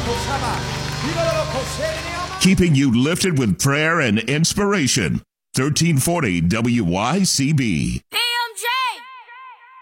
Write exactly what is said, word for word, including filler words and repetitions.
Keeping you lifted with prayer and inspiration. thirteen forty W Y C B.